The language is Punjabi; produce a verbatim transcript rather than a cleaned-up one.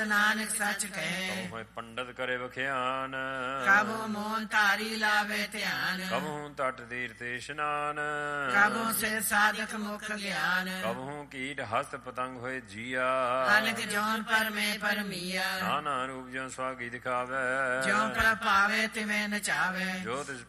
ਨਾਨਕ ਸੱਚ ਕਹੇ। ਕਬਹੁ ਪੰਡਤ ਕਰੇ ਵਖਿਆਨ, ਕਬਹੁ ਮੋਹਨ ਧਾਰੀ ਲਾਵੇ ਧਿਆਨ। ਕਬਹੁ ਤਟ ਤੀਰਥ ਇਸ਼ਨਾਨ, ਕਬਹੁ ਸਿਰ ਸਾਧਕ ਮੁਖ ਗਿਆਨ। ਕਬਹੁ ਕੀਟ ਹਸਤ ਪਤੰਗ ਹੋਏ ਜੀਆ, ਅਨਕ ਜੋਨ ਪਰਮੇ ਪਰਮੀਆ। ਨਾਨਾ ਰੂਪ ਜਿਉ ਸੁਆਗੀ ਦਿਖਾਵੇ, ਜਿਉ ਪ੍ਰਭ ਪਾਵੇ ਤਿਵੇਂ ਨਚਾਵੇ। ਜੋ ਤਿਸ